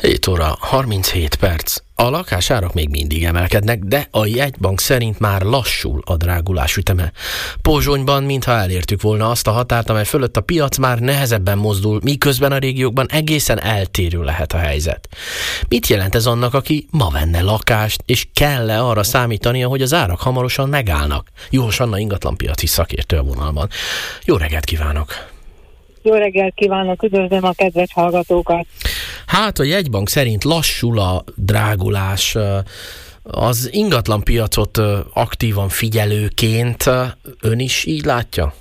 7 óra 37 perc. A lakásárak még mindig emelkednek, de a jegybank szerint már lassul a drágulás üteme. Pozsonyban mintha elértük volna azt a határt, amely fölött a piac már nehezebben mozdul, miközben a régiókban egészen eltérő lehet a helyzet. Mit jelent ez annak, aki ma venne lakást, és kell-e arra számítania, hogy az árak hamarosan megállnak? Juhos Anna ingatlanpiaci szakértő a vonalban. Jó reggelt kívánok! Jó reggelt kívánok, üdvözlöm a kedves hallgatókat! Hát a jegybank szerint lassul a drágulás. Az ingatlanpiacot aktívan figyelőként ön is így látja?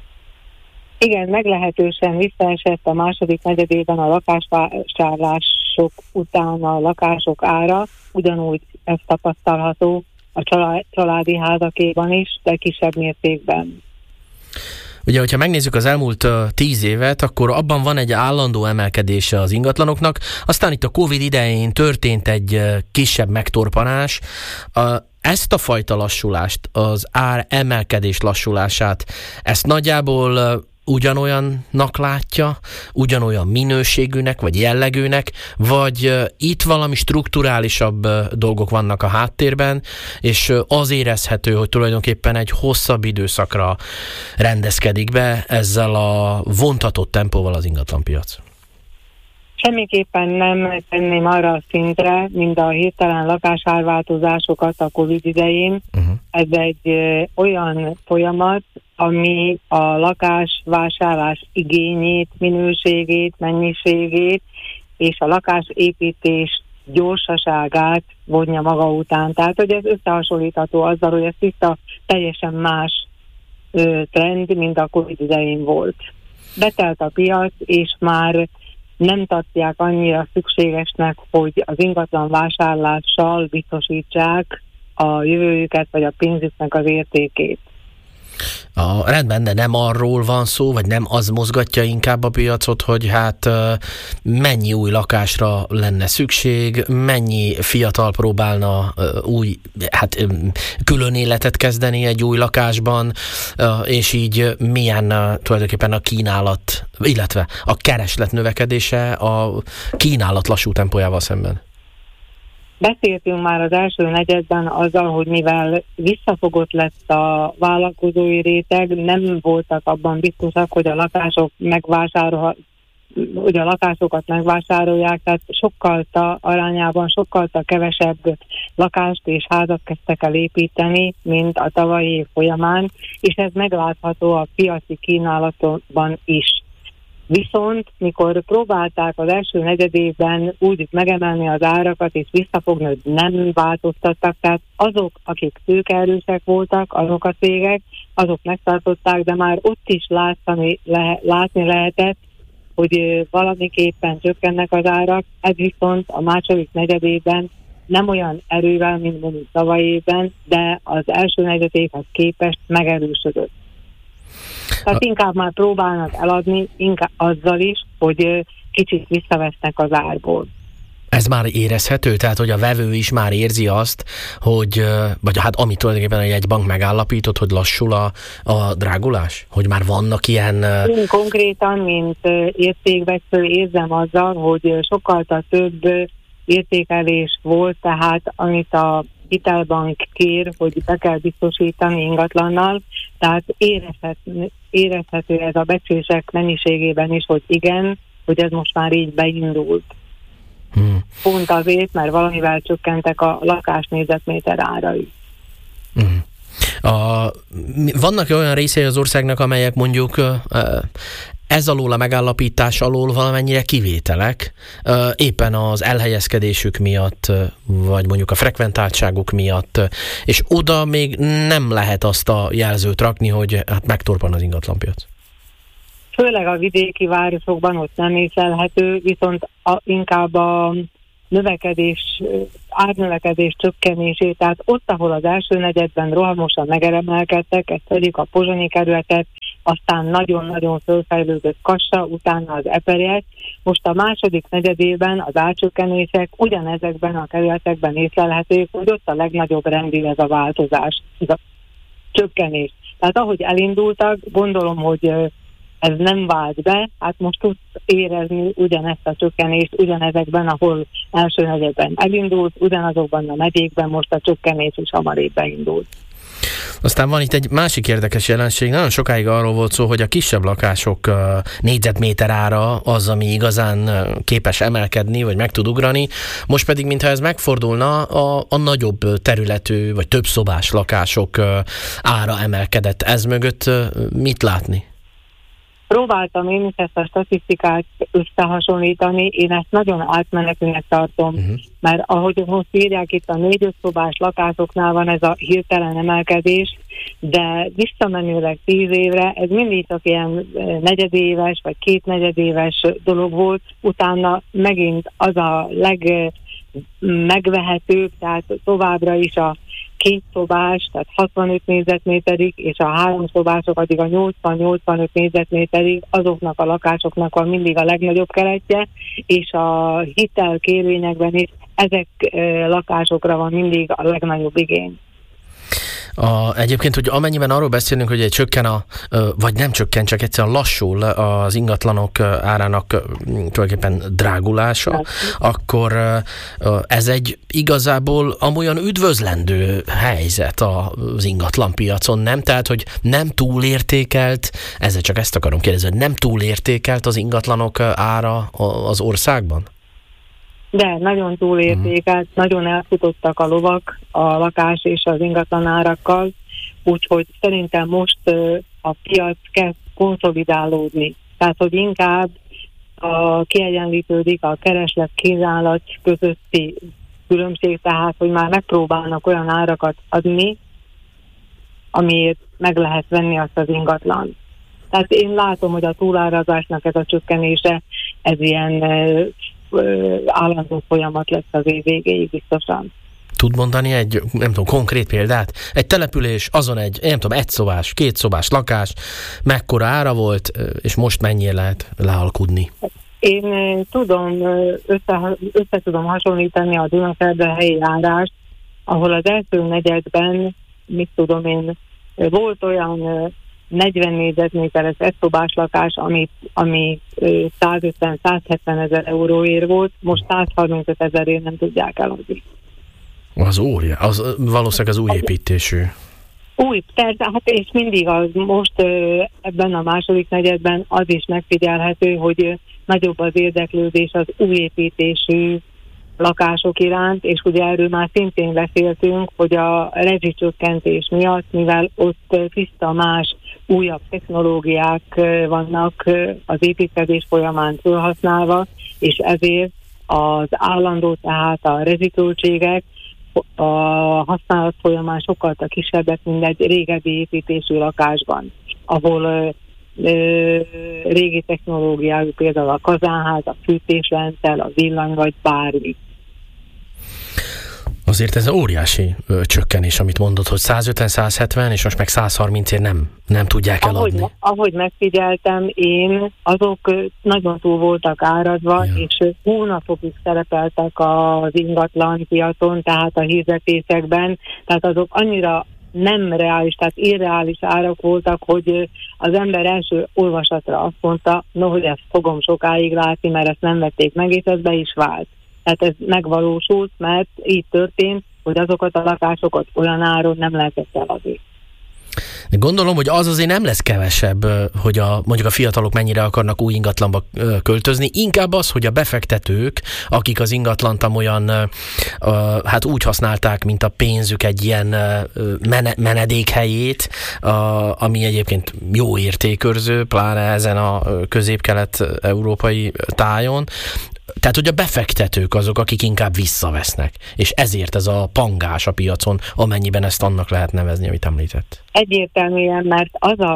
Igen, meglehetősen visszaesett a második negyedében a lakásvásárlások után a lakások ára, ugyanúgy ez tapasztalható a családi házakéban is, de kisebb mértékben. Ugye, hogyha megnézzük az elmúlt 10 évet, akkor abban van egy állandó emelkedése az ingatlanoknak, aztán itt a Covid idején történt egy kisebb megtorpanás. Ezt a fajta lassulást, az ár emelkedés lassulását, ezt nagyjából ugyanolyannak látja, ugyanolyan minőségűnek, vagy jellegűnek, vagy itt valami strukturálisabb dolgok vannak a háttérben, és az érezhető, hogy tulajdonképpen egy hosszabb időszakra rendezkedik be ezzel a vontatott tempóval az ingatlanpiac. Semmiképpen nem tenném arra a szintre, mint a hirtelen lakásárváltozásokat a Covid idején. Ez egy olyan folyamat, ami a lakásvásárlás igényét, minőségét, mennyiségét és a lakásépítés gyorsaságát vonja maga után. Tehát, hogy ez összehasonlítható azzal, hogy ez tiszta teljesen más trend, mint a Covid idején volt. Betelt a piac, és már nem tartják annyira szükségesnek, hogy az ingatlan vásárlással biztosítsák a jövőjüket, vagy a pénzüknek az értékét. Rendben, de nem arról van szó, vagy nem az mozgatja inkább a piacot, hogy hát mennyi új lakásra lenne szükség, mennyi fiatal próbálna külön életet kezdeni egy új lakásban, és így milyen tulajdonképpen a kínálat, illetve a kereslet növekedése a kínálat lassú tempójával szemben. Beszéltünk már az első negyedben azzal, hogy mivel visszafogott lett a vállalkozói réteg, nem voltak abban biztosak, hogy a lakásokat megvásárolják, tehát arányában sokkal kevesebb lakást és házat kezdtek el építeni, mint a tavalyi év folyamán, és ez meglátható a piaci kínálatban is. Viszont, mikor próbálták az első negyedévben úgy megemelni az árakat és visszafogni, hogy nem változtattak, tehát azok, akik tőkeerősek voltak, azok a cégek, azok megtartották, de már ott is látni lehetett, hogy valamiképpen csökkennek az árak, ez viszont a második negyedében nem olyan erővel, mint mondjuk tavaly évben, de az első negyedévhez képest megerősödött. Tehát inkább már próbálnak eladni, inkább azzal is, hogy kicsit visszavesznek az árból. Ez már érezhető? Tehát, hogy a vevő is már érzi azt, hogy, vagy hát amit tulajdonképpen a jegybank megállapított, hogy lassul a drágulás? Hogy már vannak ilyen... Én konkrétan, mint értékvezető érzem azzal, hogy sokkal több értékelés volt, tehát amit a hitelbank kér, hogy be kell biztosítani ingatlannal, tehát érezhető ez a becslések mennyiségében is, hogy igen, hogy ez most már így beindult. Pont azért, mert valamivel csökkentek a lakásnégyzetméter árai. Vannak olyan részei az országnak, amelyek mondjuk ez alól a megállapítás alól valamennyire kivételek, éppen az elhelyezkedésük miatt, vagy mondjuk a frekventáltságuk miatt, és oda még nem lehet azt a jelzőt rakni, hogy hát megtorpan az ingatlanpiac. Főleg a vidéki városokban ott nem észlelhető, viszont inkább a árnövekedés csökkenését, tehát ott, ahol az első negyedben rohamosan megemelkedtek, ezt vegyük a pozsonyi kerületet, aztán nagyon-nagyon fölfejlődött Kassa, utána az Eperjek. Most a második negyedében az árcsökkenések ugyanezekben a kerületekben észlelhetők, hogy ott a legnagyobb rendű ez a változás, ez a csökkenés. Tehát ahogy elindultak, gondolom, hogy ez nem vált be, hát most tudsz érezni ugyanezt a csökkenést ugyanezekben, ahol első negyedben elindult, ugyanazokban a megyékben most a csökkenés is hamarébb beindult. Aztán van itt egy másik érdekes jelenség. Nagyon sokáig arról volt szó, hogy a kisebb lakások négyzetméter ára az, ami igazán képes emelkedni, vagy meg tud ugrani. Most pedig, mintha ez megfordulna, a nagyobb területű, vagy több szobás lakások ára emelkedett. Ez mögött mit látni? Próbáltam én is ezt a statisztikát összehasonlítani, én ezt nagyon átmenetűnek tartom, mert ahogy most írják, itt a 4-5 szobás lakásoknál van ez a hirtelen emelkedés, de visszamenőleg 10 évre ez mindig csak ilyen negyedéves vagy kétnegyedéves dolog volt, utána megint az a legmegvehetőbb, tehát továbbra is a 2 szobás, tehát 65 négyzetméterig, és a 3 szobások addig a 80-85 négyzetméterig, azoknak a lakásoknak van mindig a legnagyobb keretje, és a hitelkérvényekben is ezek lakásokra van mindig a legnagyobb igény. Egyébként, hogy amennyiben arról beszélünk, hogy egy csökken vagy nem csökken, csak egyszerűen lassul az ingatlanok árának tulajdonképpen drágulása, akkor ez egy igazából amolyan üdvözlendő helyzet az ingatlanpiacon, nem? Tehát, hogy nem túlértékelt, ezzel csak ezt akarom kérdezni, hogy nem túlértékelt az ingatlanok ára az országban? De nagyon túlértékelt, nagyon elfutottak a lovak a lakás és az ingatlanárakkal, úgyhogy szerintem most a piac kezd konszolidálódni. Tehát, hogy inkább kiegyenlítődik a kereslet-kínálat közötti különbség, tehát, hogy már megpróbálnak olyan árakat adni, amiért meg lehet venni azt az ingatlan. Tehát én látom, hogy a túlárazásnak ez a csökkenése, ez ilyen állandó folyamat lesz az év végéig biztosan. Tud mondani egy, nem tudom, konkrét példát? Egy település, azon egy, nem tudom, 1 szobás, 2 szobás lakás, mekkora ára volt, és most mennyire lehet lealkudni? Én tudom, össze tudom hasonlítani a Dunaferdehelyi árást, ahol az első negyedben, mit tudom én, volt olyan 40 négyzetméteres egyszobás lakás, ami 150-170 ezer euróért volt, most 135 ezerért nem tudják eladni. Az valószínűleg az új építésű. Új, tehát és mindig az most ebben a második negyedben az is megfigyelhető, hogy nagyobb az érdeklődés az új építésű lakások iránt, és ugye erről már szintén beszéltünk, hogy a rezsicsökkentés miatt, mivel ott tiszta más újabb technológiák vannak az építkezés folyamán felhasználva, és ezért az állandó, tehát a rezsiköltségek a használat folyamán sokkal kisebbek, mint egy régebbi építésű lakásban, ahol régi technológiájú, például a kazánház, a fűtésrendszer, a villany vagy bármi. Azért ez óriási csökkenés, amit mondod, hogy 150-170, és most meg 130-ért nem tudják eladni. Ahogy megfigyeltem én, azok nagyon túl voltak árazva, és hónapokig szerepeltek az ingatlan piacon, tehát a hirdetésekben, tehát azok annyira nem reális, tehát irreális árak voltak, hogy az ember első olvasatra azt mondta, hogy ezt fogom sokáig látni, mert ezt nem vették meg, és ez be is vált. Tehát ez megvalósult, mert így történt, hogy azokat a lakásokat olyan áron nem lehetett eladni. Gondolom, hogy az azért nem lesz kevesebb, hogy mondjuk a fiatalok mennyire akarnak új ingatlanba költözni, inkább az, hogy a befektetők, akik az ingatlant olyan hát úgy használták, mint a pénzük egy ilyen menedékhelyét, ami egyébként jó értékőrző, pláne ezen a közép-kelet-európai tájon. Tehát, hogy a befektetők azok, akik inkább visszavesznek. És ezért ez a pangás a piacon, amennyiben ezt annak lehet nevezni, amit említett. Egyértelműen, mert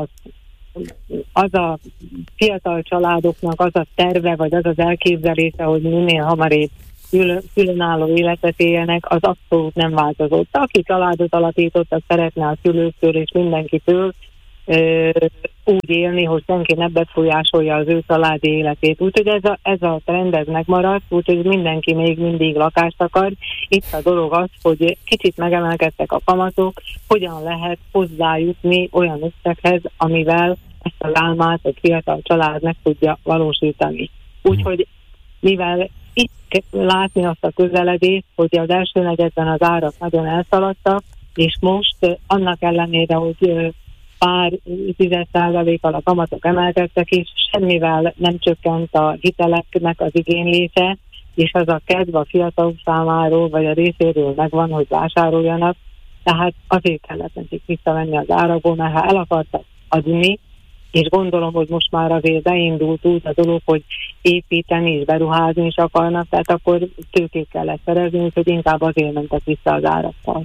az a fiatal családoknak az a terve, vagy az az elképzelése, hogy minél hamarabb különálló életet éljenek, az abszolút nem változott. Aki családot alapított, az szeretne a szülőktől és mindenkitől úgy élni, hogy senki ne befolyásolja az ő családi életét. Úgyhogy ez a trend ez megmaradt, úgyhogy mindenki még mindig lakást akar. Itt a dolog az, hogy kicsit megemelkedtek a kamatok, hogyan lehet hozzájutni olyan összeghez, amivel ezt az álmát egy fiatal család meg tudja valósítani. Úgyhogy mivel itt látni azt a közeledést, hogy az első negyedben az árak nagyon elszaladtak, és most annak ellenére, hogy pár 10%-kal a kamatok emelkedtek, és semmivel nem csökkent a hiteleknek az igénylése, és az a kedv a fiatalok számáról, vagy a részéről megvan, hogy vásároljanak, tehát azért kellett nekik visszavenni az árakból, mert ha el akartak adni, és gondolom, hogy most már azért beindult úgy a dolog, hogy építeni és beruházni is akarnak, tehát akkor tőkét kellett szerezni, úgyhogy inkább azért mentek vissza az árakkal.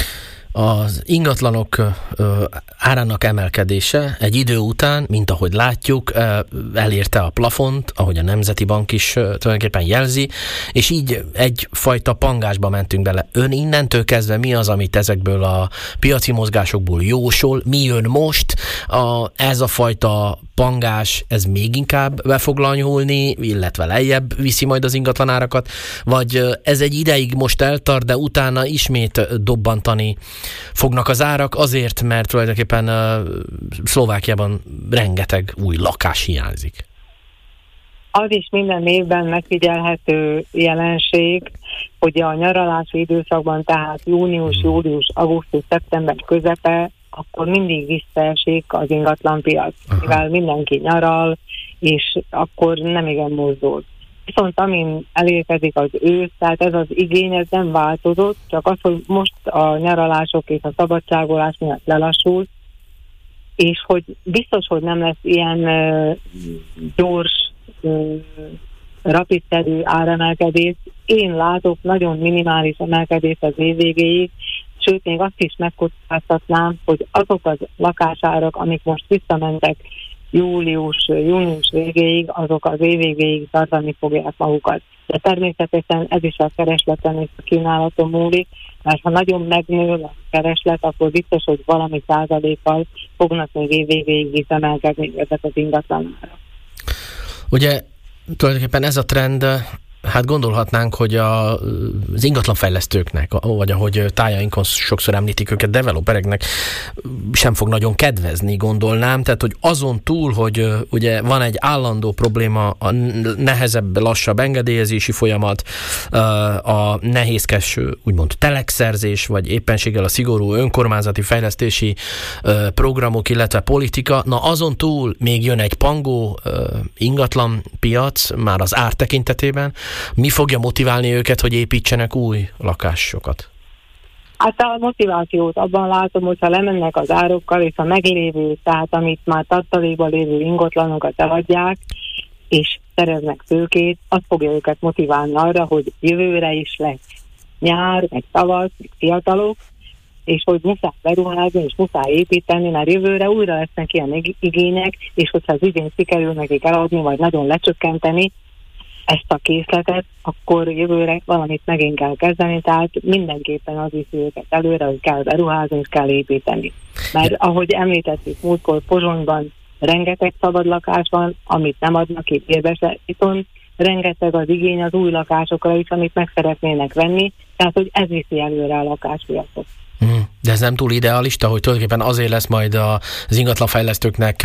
Az ingatlanok árának emelkedése egy idő után, mint ahogy látjuk, elérte a plafont, ahogy a Nemzeti Bank is tulajdonképpen jelzi, és így egyfajta pangásba mentünk bele. Ön innentől kezdve mi az, amit ezekből a piaci mozgásokból jósol, mi jön most? Ez a fajta pangás, ez még inkább be fog lanyhulni, illetve lejjebb viszi majd az ingatlanárakat, vagy ez egy ideig most eltart, de utána ismét dobbantani fognak az árak azért, mert tulajdonképpen Szlovákiában rengeteg új lakás hiányzik. Az is minden évben megfigyelhető jelenség, hogy a nyaralási időszakban, tehát június, július, augusztus, szeptember közepe, akkor mindig visszaesik az ingatlanpiac, mivel mindenki nyaral, és akkor nem igen mozdul. Viszont amin elérkezik az ősz, tehát ez az igény, ez nem változott, csak az, hogy most a nyaralások és a szabadságolás miatt lelassul, és hogy biztos, hogy nem lesz ilyen gyors, rapidszerű áremelkedés. Én látok nagyon minimális emelkedést az év végéig, sőt, még azt is megkockáztatnám, hogy azok az lakásárak, amik most visszamentek június végéig, azok az év végéig tartani fogják magukat. De természetesen ez is a keresleten és a kínálaton múlik, mert ha nagyon megnő a kereslet, akkor biztos, hogy valami százalékkal fognak még év végéig visszaemelkedni ezek az ingatlanárak. Ugye tulajdonképpen ez a trend, hát gondolhatnánk, hogy az ingatlanfejlesztőknek, vagy ahogy tájainkon sokszor említik őket, developereknek sem fog nagyon kedvezni, gondolnám. Tehát, hogy azon túl, hogy ugye van egy állandó probléma, a nehezebb, lassabb engedélyezési folyamat, a nehézkes, úgymond telekszerzés, vagy éppenséggel a szigorú önkormányzati fejlesztési programok, illetve politika, na azon túl még jön egy pangó ingatlanpiac, már az ár tekintetében. Mi fogja motiválni őket, hogy építsenek új lakásokat? Hát a motivációt abban látom, hogyha lemennek az árokkal, és a meglévő, tehát amit már tartalékban lévő ingatlanokat eladják, és szereznek tőkét, az fogja őket motiválni arra, hogy jövőre is lesz nyár, meg tavasz, meg fiatalok, és hogy muszáj beruházni, és muszáj építeni, mert jövőre újra lesznek ilyen igények, és hogyha az idén sikerül nekik eladni, vagy nagyon lecsökkenteni ezt a készletet, akkor jövőre valamit megint kell kezdeni, tehát mindenképpen az is őket előre, hogy kell beruházni és kell építeni. Mert ahogy említettük múltkor, Pozsonyban rengeteg szabad lakás van, amit nem adnak ki bérbe, viszont rengeteg az igény az új lakásokra is, amit meg szeretnének venni, tehát hogy ez viszi előre a lakáspiacot. De ez nem túl idealista, hogy tulajdonképpen azért lesz majd az ingatlanfejlesztőknek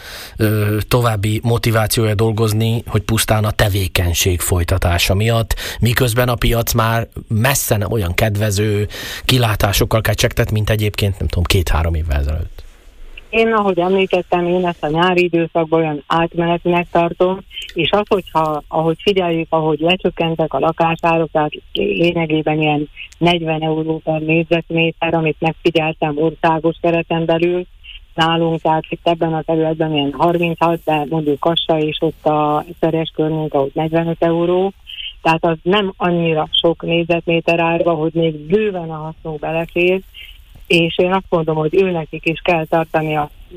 további motivációja dolgozni, hogy pusztán a tevékenység folytatása miatt, miközben a piac már messze nem olyan kedvező kilátásokkal kecsegtet, mint egyébként, nem tudom, 2-3 évvel ezelőtt. Én, ahogy említettem, én ezt a nyári időszakban olyan átmenetinek tartom, és az, hogyha, ahogy figyeljük, ahogy lecsökkentek a lakásárok, tehát lényegében ilyen 40 euró per négyzetméter, amit megfigyeltem országos kereten belül, nálunk, tehát itt ebben a területben ilyen 36, de mondjuk Kassa és ott a Szeres környék, ahogy 45 euró, tehát az nem annyira sok négyzetméter árba, hogy még bőven a hasznuk belefér, és én azt mondom, hogy őnekik is kell tartani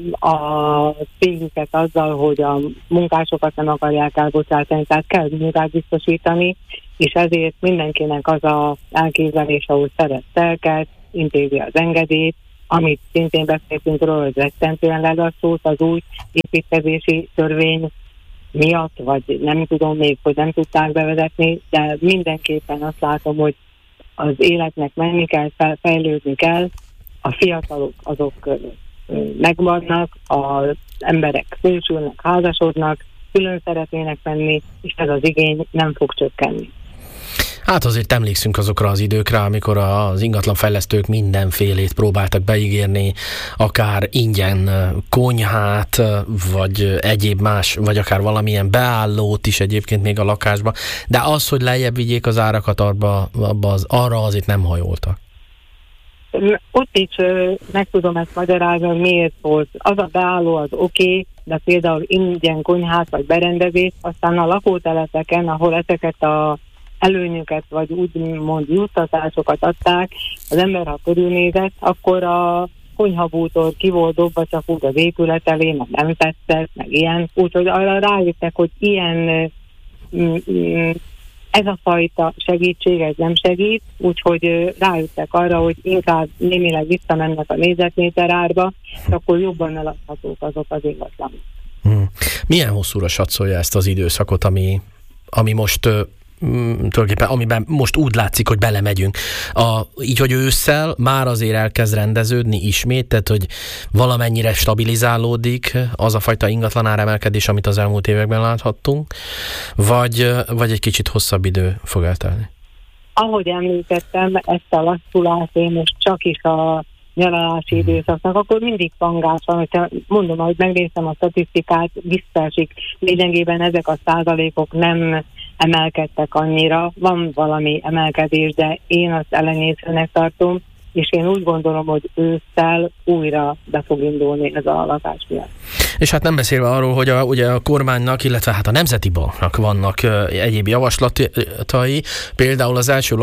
a cégüket azzal, hogy a munkásokat nem akarják elbocsátani, tehát kell munkát biztosítani, és ezért mindenkinek az a elképzelés, ahogy szeret telket, intézi az engedélyt, amit szintén beszéltünk róla, hogy rettentően lelassult az új építkezési törvény miatt, vagy nem tudom még, hogy nem tudták bevezetni, de mindenképpen azt látom, hogy az életnek menni kell, fejlődni kell, a fiatalok azok megvannak, az emberek szülsülnek, házasodnak, külön szeretnének menni, és ez az igény nem fog csökkenni. Hát azért emlékszünk azokra az időkre, amikor az ingatlanfejlesztők mindenfélét próbáltak beígérni, akár ingyen konyhát, vagy egyéb más, vagy akár valamilyen beállót is egyébként még a lakásba, de az, hogy lejjebb vigyék az árakat, arra azért nem hajoltak. Ott is meg tudom ezt magyarázni, hogy miért volt. Az a beálló az oké, de például ingyen konyhát vagy berendezést, aztán a lakótelepeken, ahol ezeket a előnyöket, vagy úgymond juttatásokat adták, az ember, ha körülnézett, akkor a konyhabútor ki volt dobva csak úgy az épület elé, meg nem tetszett, meg ilyen. Úgyhogy arra rájöttek, hogy ilyen ez a fajta segítség, ez nem segít, úgyhogy rájöttek arra, hogy inkább némileg visszamennek a négyzetméter árba, és akkor jobban eladhatók azok az ingatlanok. Milyen hosszúra satszolja ezt az időszakot, ami most tulajdonképpen, amiben most úgy látszik, hogy belemegyünk. Így, hogy ősszel már azért elkezd rendeződni ismét, tehát, hogy valamennyire stabilizálódik az a fajta ingatlan áremelkedés, amit az elmúlt években láthattunk, vagy egy kicsit hosszabb idő fog eltelni? Ahogy említettem, ezt a lassulást én most csak is a nyaralási időszaknak, akkor mindig pangás van, hogyha mondom, ahogy megnéztem a statisztikát, visszaesik. Lényegében ezek a százalékok nem emelkedtek annyira, van valami emelkedés, de én azt ellenészőnek tartom, és én úgy gondolom, hogy ősszel újra be fog indulni ez a lakáspiac. És hát nem beszélve arról, hogy ugye a kormánynak, illetve hát a Nemzeti Banknak vannak egyéb javaslatai, például az első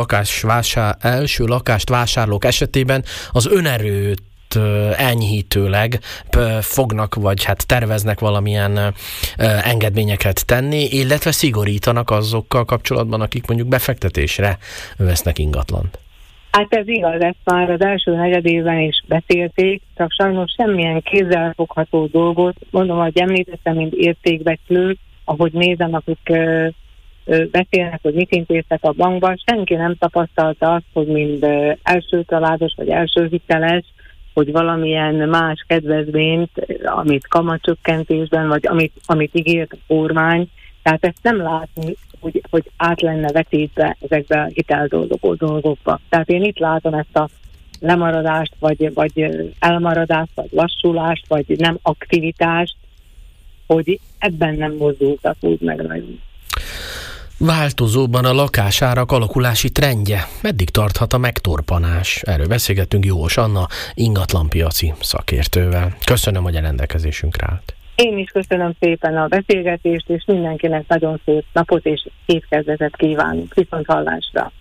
lakást vásárlók esetében az önerőt enyhítőleg fognak, vagy hát terveznek valamilyen engedményeket tenni, illetve szigorítanak azokkal kapcsolatban, akik mondjuk befektetésre vesznek ingatlant. Hát ez igaz, ezt már az első negyedévben is beszélték, csak sajnos semmilyen kézzelfogható dolgot, mondom, hogy említettem, mint értékbecslők, ahogy nézem, akik beszélnek, hogy mit intéztek a bankban, senki nem tapasztalta azt, hogy mind első családos vagy első hiteles, hogy valamilyen más kedvezményt, amit kamatcsökkentésben, vagy amit ígért a kormány, tehát ezt nem látni, hogy át lenne vetítve ezekbe a hiteldolgokba. Tehát én itt látom ezt a lemaradást, vagy elmaradást, vagy lassulást, vagy nem aktivitást, hogy ebben nem mozdultak úgy meg nagyon. Változóban a lakásárak alakulási trendje. Meddig tarthat a megtorpanás? Erről beszélgettünk Jós Anna ingatlanpiaci szakértővel. Köszönöm, hogy a rendelkezésünkre állt. Én is köszönöm szépen a beszélgetést, és mindenkinek nagyon szép napot és hétkezdetet kívánunk. Viszont hallásra!